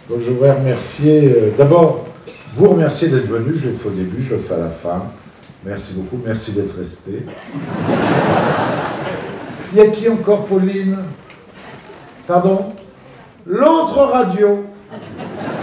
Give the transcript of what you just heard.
Donc je voudrais remercier, d'abord, vous remercier d'être venu, je l'ai fait au début, je le fais à la fin. Merci beaucoup, merci d'être resté. Il y a qui encore, Pauline? Pardon? L'autre radio.